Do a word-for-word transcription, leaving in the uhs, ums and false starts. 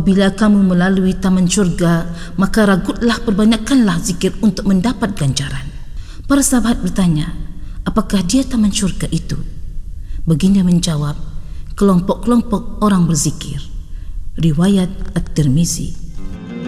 apabila kamu melalui taman syurga, maka ragutlah, perbanyakkanlah zikir untuk mendapat ganjaran. Para sahabat bertanya, apakah dia taman syurga itu? Baginda menjawab, kelompok-kelompok orang berzikir. Riwayat At-Tirmizi.